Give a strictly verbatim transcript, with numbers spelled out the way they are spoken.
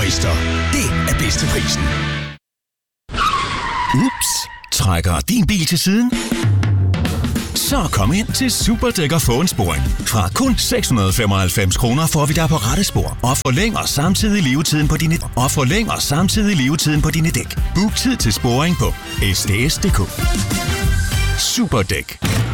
Oyster. Det er bedste prisen. Ups, trækker din bil til siden? Så kom ind til Superdæk og få en sporing. Fra kun seks hundrede og femoghalvfems kroner får vi dig på rette spor. Og forlænger samtidig levetiden på dine og forlænger samtidig levetiden på dine dæk. Book tid til sporing på s d s punktum d k. Superdæk.